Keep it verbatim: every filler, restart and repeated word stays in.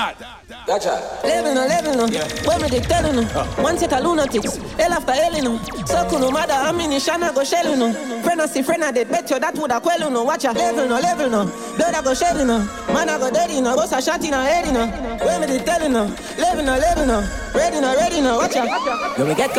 Gotcha. Living on, living on. When me they telling no. One take a lunatics. Hell after hell no. So no matter how many shana go shelling no. Friend I see friend I they bet you that would a quell no. Watch ya. Level no, level no. Blood I go shedding no. Man I go dirty no. Boss I shot in a head no. When me they telling no. Living on, living on. Ready no, ready no. Watch ya. When we get